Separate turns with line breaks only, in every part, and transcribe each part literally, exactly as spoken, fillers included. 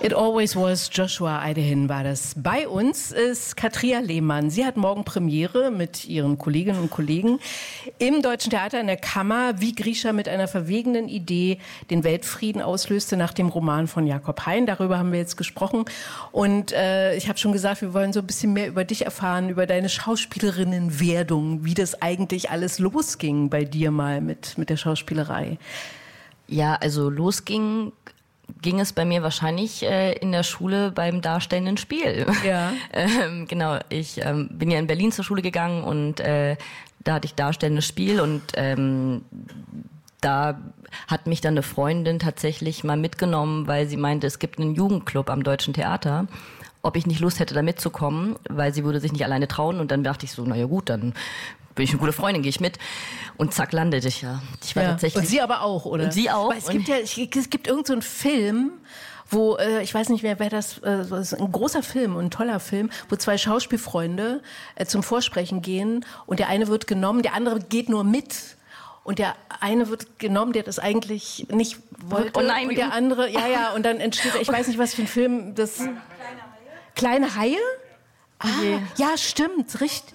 It Always Was, Joshua Eidehin war das. Bei uns ist Katria Lehmann. Sie hat morgen Premiere mit ihren Kolleginnen und Kollegen im Deutschen Theater in der Kammer, wie Grisha mit einer verwegenen Idee den Weltfrieden auslöste nach dem Roman von Jakob Hein. Darüber haben wir jetzt gesprochen. Und äh, ich habe schon gesagt, wir wollen so ein bisschen mehr über dich erfahren, über deine Schauspielerinnenwerdung, wie das eigentlich alles losging bei dir mal mit, mit der Schauspielerei.
Ja, also losging... ging es bei mir wahrscheinlich äh, in der Schule beim darstellenden Spiel.
Ja.
ähm, genau, ich ähm, bin ja in Berlin zur Schule gegangen und äh, da hatte ich darstellendes Spiel und ähm, da hat mich dann eine Freundin tatsächlich mal mitgenommen, weil sie meinte, es gibt einen Jugendclub am Deutschen Theater, ob ich nicht Lust hätte, da mitzukommen, weil sie würde sich nicht alleine trauen. Und dann dachte ich so, naja gut, dann bin ich eine gute Freundin, gehe ich mit. Und zack, landete ich ja. Ich war
ja.
tatsächlich.
Und sie aber auch, oder?
Und sie auch.
Weil es gibt ja, es gibt irgend so einen Film, wo, äh, ich weiß nicht mehr, wer das, äh, das ist ein großer Film, ein toller Film, wo zwei Schauspielfreunde äh, zum Vorsprechen gehen und der eine wird genommen, der andere geht nur mit. Und der eine wird genommen, der das eigentlich nicht wollte.
Oh nein,
und der andere, ja, ja, und dann entsteht, ich weiß nicht, was für ein Film, das... Kleine Haie? Ah, ja, stimmt, richtig.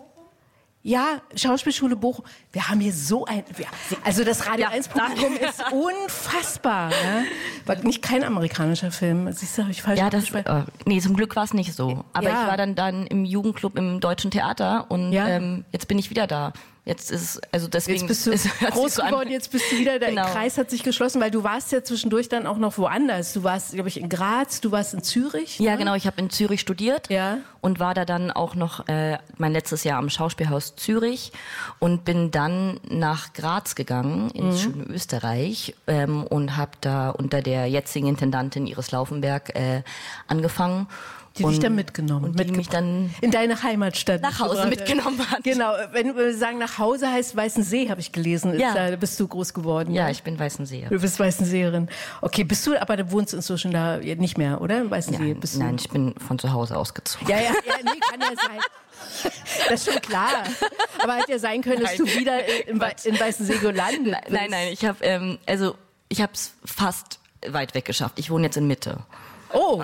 Ja, Schauspielschule Bochum. Wir haben hier so ein... Wir, also das Radio
Ja,
eins Publikum ist unfassbar. Ne? War nicht kein amerikanischer Film. Siehst du, habe ich falsch
Ja, das, äh, nee, zum Glück war es nicht so. Aber
ja.
ich war dann, dann im Jugendclub im Deutschen Theater und
ja.
ähm, jetzt bin ich wieder da. Jetzt ist es, also deswegen...
Jetzt bist du
ist,
groß so geworden, jetzt bist du wieder, der
genau.
Kreis hat sich geschlossen, weil du warst ja zwischendurch dann auch noch woanders. Du warst, glaube ich, in Graz, du warst in Zürich.
Ja,
ne?
genau, ich habe in Zürich studiert
ja.
und war da dann auch noch äh, mein letztes Jahr am Schauspielhaus Zürich und bin dann nach Graz gegangen, ins mhm. schöne Österreich ähm, und habe da unter der jetzigen Intendantin Iris Laufenberg äh, angefangen.
Die
und,
dich dann mitgenommen.
Und die mich dann
in deine Heimatstadt
nach Hause mitgenommen hat.
Genau, wenn wir sagen nach Hause heißt Weißensee, habe ich gelesen.
Ja.
Da bist du groß geworden.
Ja,
ne?
ich bin Weißenseerin.
Du bist Weißenseerin. Okay, bist du, aber du wohnst inzwischen da nicht mehr, oder? In Weißensee
Nein,
bist du?
nein, ich bin von zu Hause ausgezogen.
Ja, ja, ja, nee, kann ja sein. Das ist schon klar. Aber hätte ja sein können, dass
Nein.
du wieder in, in Weißensee gelandet bist.
Nein, nein, ich habe ähm, also ich habe es fast weit weg geschafft. Ich wohne jetzt in Mitte.
Oh,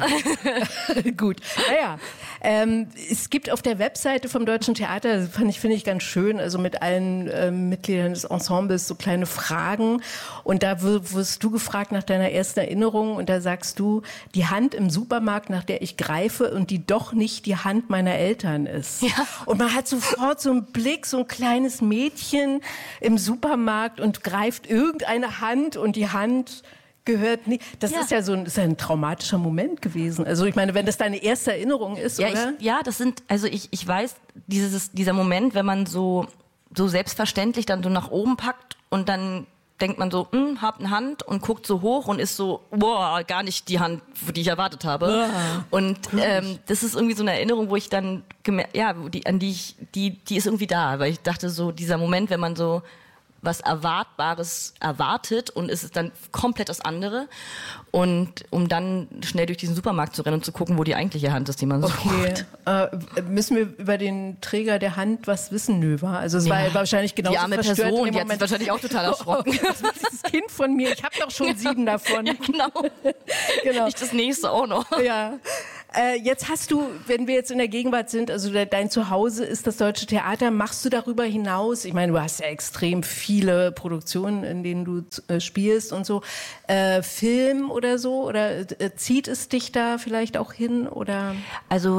gut. Naja, ähm, es gibt auf der Webseite vom Deutschen Theater, das fand ich, finde ich ganz schön, also mit allen ähm, Mitgliedern des Ensembles so kleine Fragen. Und da wirst du gefragt nach deiner ersten Erinnerung und da sagst du, die Hand im Supermarkt, nach der ich greife und die doch nicht die Hand meiner Eltern ist.
Ja.
Und man hat sofort so einen Blick, so ein kleines Mädchen im Supermarkt und greift irgendeine Hand und die Hand... gehört nicht. Das
ja.
ist ja so ein, ist ja ein traumatischer Moment gewesen. Also ich meine, wenn das deine erste Erinnerung ist,
ja,
oder?
Ich, ja, das sind, also ich, ich weiß, dieses, dieser Moment, wenn man so, so selbstverständlich dann so nach oben packt und dann denkt man so, hm, hab eine Hand und guckt so hoch und ist so, boah, gar nicht die Hand, die ich erwartet habe.
Ja.
Und ähm, das ist irgendwie so eine Erinnerung, wo ich dann, gemer- ja, die, an die ich, die, die ist irgendwie da, weil ich dachte so, dieser Moment, wenn man so was Erwartbares erwartet und es ist dann komplett das andere. Und um dann schnell durch diesen Supermarkt zu rennen und zu gucken, wo die eigentliche Hand ist, die man sucht.
Okay. Äh, müssen wir über den Träger der Hand was wissen? Nö, war? Also es ja. war wahrscheinlich genauso
die arme
verstört
Person,
in dem
die hat
Moment.
sich wahrscheinlich auch total erschrocken.
Oh, das ist dieses Kind von mir. Ich habe doch schon sieben davon.
Ja, genau.
genau.
Nicht das nächste auch noch.
Ja. Äh, jetzt hast du, wenn wir jetzt in der Gegenwart sind, also dein Zuhause ist das Deutsche Theater, machst du darüber hinaus, ich meine, du hast ja extrem viele Produktionen, in denen du äh, spielst und so, äh, Film oder so, oder äh, zieht es dich da vielleicht auch hin, oder?
Also,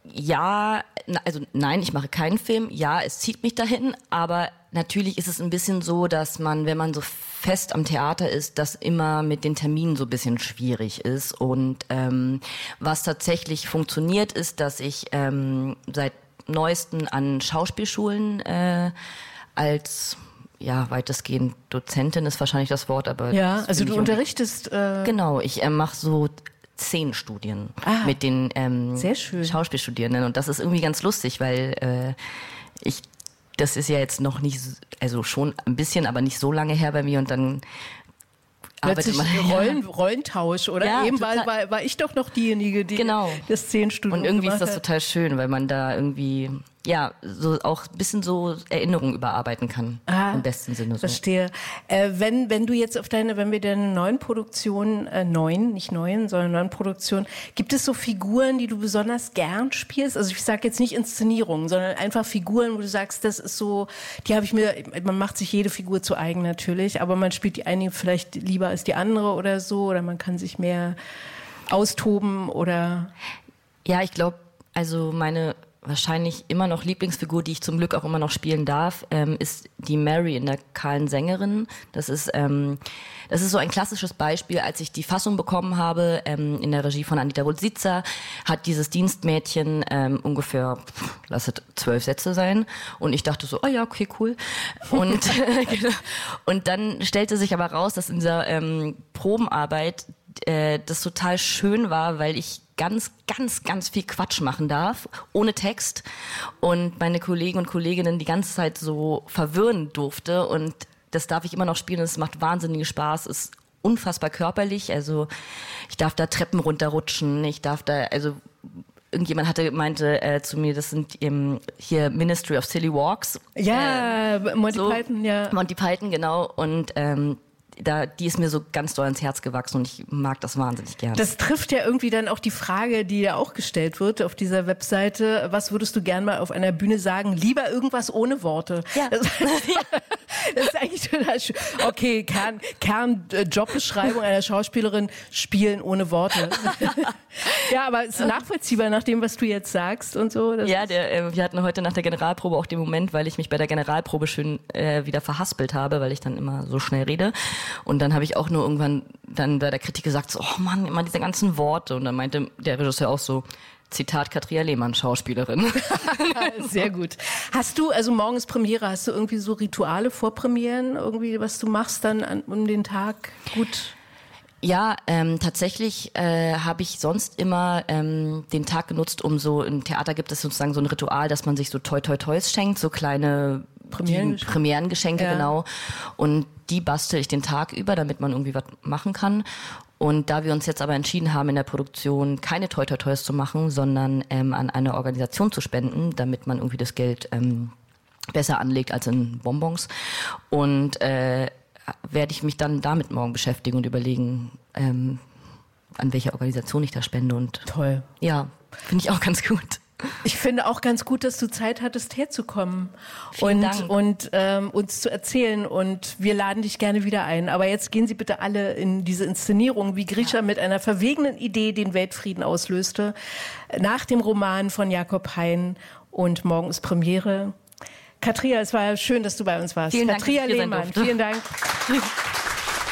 ja, also nein, ich mache keinen Film, ja, es zieht mich dahin, aber natürlich ist es ein bisschen so, dass man, wenn man so fest am Theater ist, das immer mit den Terminen so ein bisschen schwierig ist. Und ähm, was tatsächlich funktioniert, ist, dass ich ähm, seit neuesten an Schauspielschulen äh, als ja weitestgehend Dozentin ist wahrscheinlich das Wort, aber
ja, also du unterrichtest. Äh
genau, ich äh, mache so zehn Studien
ah,
mit den ähm,
sehr schön.
Schauspielstudierenden und das ist irgendwie ganz lustig, weil äh, ich das ist ja jetzt noch nicht, also schon ein bisschen, aber nicht so lange her bei mir und dann
plötzlich Rollen, ja. Rollentausch, oder?
Ja,
Eben war, war, war ich doch noch diejenige, die
genau.
das Zehnstudium
Und irgendwie ist das
hat.
total schön, weil man da irgendwie, ja, so auch ein bisschen so Erinnerungen überarbeiten kann.
Ah,
im besten Sinne so.
Verstehe. Äh, wenn, wenn du jetzt auf deine, wenn wir deine neuen Produktionen, äh, neuen, nicht neuen, sondern neuen Produktionen, gibt es so Figuren, die du besonders gern spielst? Also ich sage jetzt nicht Inszenierungen, sondern einfach Figuren, wo du sagst, das ist so, die habe ich mir, man macht sich jede Figur zu eigen natürlich, aber man spielt die eine vielleicht lieber als die andere oder so, oder man kann sich mehr austoben oder...
Ja, ich glaube, also meine wahrscheinlich immer noch Lieblingsfigur, die ich zum Glück auch immer noch spielen darf, ähm, ist die Mary in der Kahlen Sängerin. Das ist, ähm, das ist so ein klassisches Beispiel, als ich die Fassung bekommen habe, ähm, in der Regie von Anita Rulsitzer, hat dieses Dienstmädchen ähm, ungefähr, lass es zwölf Sätze sein. Und ich dachte so, oh ja, okay, cool. Und, genau. Und dann stellte sich aber raus, dass in dieser ähm, Probenarbeit äh, das total schön war, weil ich ganz, ganz, ganz viel Quatsch machen darf, ohne Text. Und meine Kollegen und Kolleginnen die ganze Zeit so verwirren durfte. Und das darf ich immer noch spielen. Es macht wahnsinnigen Spaß. Es ist unfassbar körperlich. Also ich darf da Treppen runterrutschen. Ich darf da, also irgendjemand hatte meinte äh, zu mir, das sind ähm, hier Ministry of Silly Walks.
Ja, äh, Monty
so,
Python, ja.
Monty Python, genau. Und ähm, Da, die ist mir so ganz doll ins Herz gewachsen und ich mag das wahnsinnig gerne.
Das trifft ja irgendwie dann auch die Frage, die ja auch gestellt wird auf dieser Webseite. Was würdest du gern mal auf einer Bühne sagen? Lieber irgendwas ohne Worte.
Ja.
Das, das ist eigentlich total schön. Okay, Kern, Kern äh, Jobbeschreibung einer Schauspielerin, spielen ohne Worte. Ja, aber es ist nachvollziehbar nach dem, was du jetzt sagst und so. Das
ja, der, äh, wir hatten heute nach der Generalprobe auch den Moment, weil ich mich bei der Generalprobe schön äh, wieder verhaspelt habe, weil ich dann immer so schnell rede. Und dann habe ich auch nur irgendwann dann bei der Kritik gesagt, so, oh Mann, immer diese ganzen Worte. Und dann meinte der Regisseur auch so, Zitat Katria Lehmann, Schauspielerin.
Sehr gut. Hast du, also morgen ist Premiere, hast du irgendwie so Rituale vor Premieren, irgendwie, was du machst dann an, um den Tag gut?
Ja, ähm, tatsächlich äh, habe ich sonst immer ähm, den Tag genutzt, um so, im Theater gibt es sozusagen so ein Ritual, dass man sich so Toi Toi Tois schenkt, so kleine
Premierengeschenke,
Premierengeschenke
ja.
Genau. Und die bastel ich den Tag über, damit man irgendwie was machen kann. Und da wir uns jetzt aber entschieden haben, in der Produktion keine Toi Toi Tois zu machen, sondern ähm, an eine Organisation zu spenden, damit man irgendwie das Geld ähm, besser anlegt als in Bonbons. Und äh, werde ich mich dann damit morgen beschäftigen und überlegen, ähm, an welche Organisation ich da spende. Und
toll.
Ja, finde ich auch ganz gut.
Ich finde auch ganz gut, dass du Zeit hattest, herzukommen
Vielen
und,
Dank.
und ähm, uns zu erzählen. Und wir laden dich gerne wieder ein. Aber jetzt gehen Sie bitte alle in diese Inszenierung, wie Grisha ja. mit einer verwegenen Idee den Weltfrieden auslöste, nach dem Roman von Jakob Hein. Und morgen ist Premiere. Katria, es war schön, dass du bei uns warst.
Vielen Dank,
Katria
dass ich hier sein
Lehmann,
durfte.
vielen Dank.